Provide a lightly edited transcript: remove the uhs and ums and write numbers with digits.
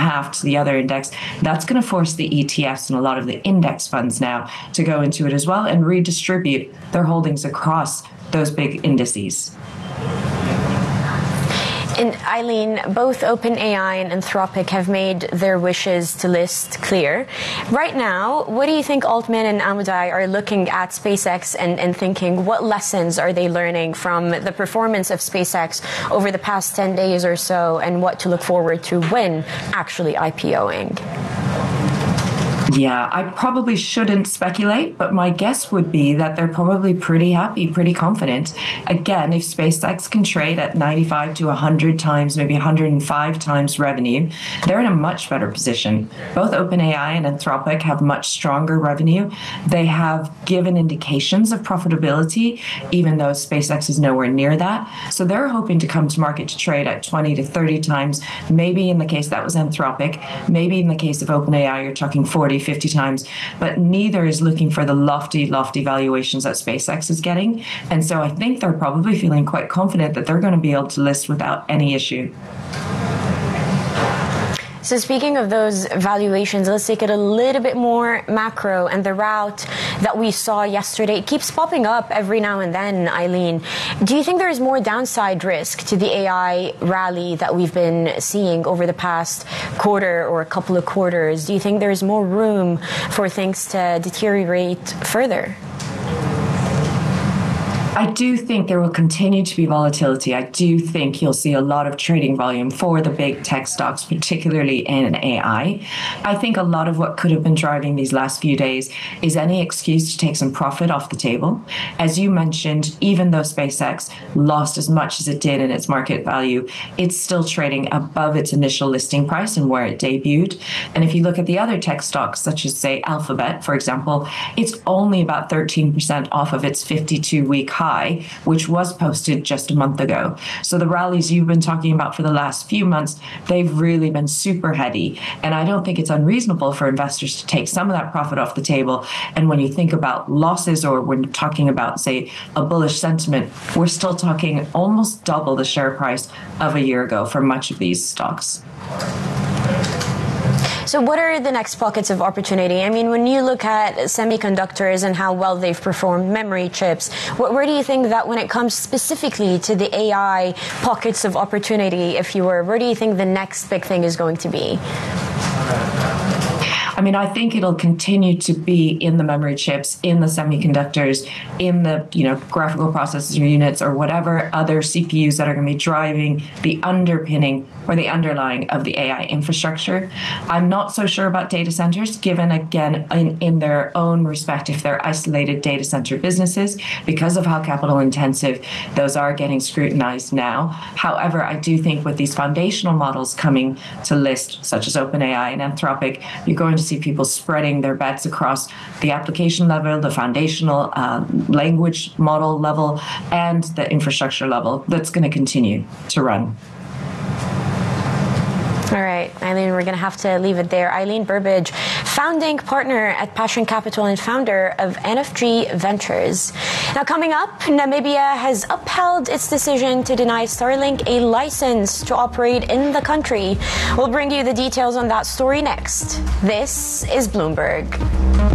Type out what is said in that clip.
half to the other index, that's going to force the ETFs and a lot of the index funds now to go into it as well and redistribute their holdings across those big indices. And Eileen, both OpenAI and Anthropic have made their wishes to list clear. Right now, what do you think Altman and Amudai are looking at SpaceX and thinking, what lessons are they learning from the performance of SpaceX over the past 10 days or so, and what to look forward to when actually IPOing? Yeah, I probably shouldn't speculate, but my guess would be that they're probably pretty happy, pretty confident. Again, if SpaceX can trade at 95 to 100 times, maybe 105 times revenue, they're in a much better position. Both OpenAI and Anthropic have much stronger revenue. They have given indications of profitability, even though SpaceX is nowhere near that. So they're hoping to come to market to trade at 20 to 30 times. Maybe in the case that was Anthropic, maybe in the case of OpenAI, you're talking 40, 50 times, but neither is looking for the lofty valuations that SpaceX is getting. And so I think they're probably feeling quite confident that they're going to be able to list without any issue. So speaking of those valuations, let's take it a little bit more macro, and the route that we saw yesterday, it keeps popping up every now and then, Eileen. Do you think there is more downside risk to the AI rally that we've been seeing over the past quarter or a couple of quarters? Do you think there's more room for things to deteriorate further? I do think there will continue to be volatility. I do think you'll see a lot of trading volume for the big tech stocks, particularly in AI. I think a lot of what could have been driving these last few days is any excuse to take some profit off the table. As you mentioned, even though SpaceX lost as much as it did in its market value, it's still trading above its initial listing price and where it debuted. And if you look at the other tech stocks, such as, say, Alphabet, for example, it's only about 13% off of its 52-week high, which was posted just a month ago. So the rallies you've been talking about for the last few months, they've really been super heady. And I don't think it's unreasonable for investors to take some of that profit off the table. And when you think about losses, or when talking about, say, a bullish sentiment, we're still talking almost double the share price of a year ago for much of these stocks. So what are the next pockets of opportunity? I mean, when you look at semiconductors and how well they've performed, memory chips, where do you think that when it comes specifically to the AI pockets of opportunity, if you were, where do you think the next big thing is going to be? I mean, I think it'll continue to be in the memory chips, in the semiconductors, in the, graphical processor units, or whatever other CPUs that are going to be driving the underpinning or the underlying of the AI infrastructure. I'm not so sure about data centers, given, again, in their own respect, if they're isolated data center businesses, because of how capital intensive those are getting scrutinized now. However, I do think with these foundational models coming to list, such as OpenAI and Anthropic, you're going to see people spreading their bets across the application level, the foundational language model level, and the infrastructure level. That's going to continue to run. All right, Eileen, we're going to have to leave it there. Eileen Burbidge, founding partner at Passion Capital and founder of NFG Ventures. Now, coming up, Namibia has upheld its decision to deny Starlink a license to operate in the country. We'll bring you the details on that story next. This is Bloomberg.